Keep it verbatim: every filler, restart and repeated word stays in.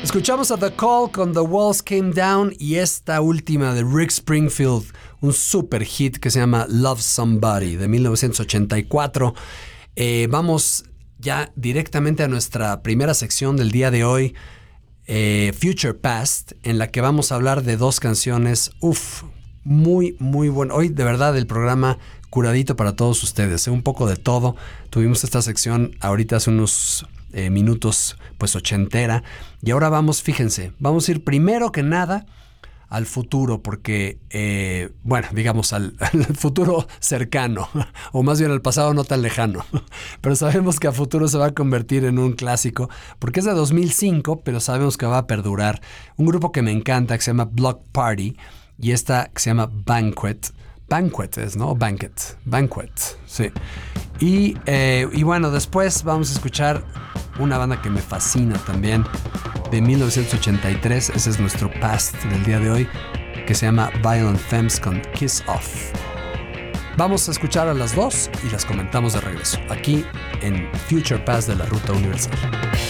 Escuchamos a The Call con The Walls Came Down y esta última de Rick Springfield, un super hit que se llama Love Somebody de mil novecientos ochenta y cuatro. Eh, vamos ya directamente a nuestra primera sección del día de hoy, eh, Future Past, en la que vamos a hablar de dos canciones, uff, muy, muy bueno. Hoy de verdad el programa curadito para todos ustedes, ¿eh? Un poco de todo. Tuvimos esta sección ahorita hace unos eh, minutos, pues ochentera. Y ahora vamos, fíjense, vamos a ir primero que nada al futuro, porque, eh, bueno, digamos al, al futuro cercano, o más bien al pasado no tan lejano. Pero sabemos que a futuro se va a convertir en un clásico, porque es de dos mil cinco, pero sabemos que va a perdurar. Un grupo que me encanta, que se llama Block Party, y esta que se llama Banquet. Banquet es, ¿no? Banquet. Banquet, sí. Y, eh, y bueno, después vamos a escuchar una banda que me fascina también, de mil novecientos ochenta y tres. Ese es nuestro past del día de hoy, que se llama Violent Femmes con Kiss Off. Vamos a escuchar a las dos y las comentamos de regreso, aquí en Future Past de la Ruta Universal.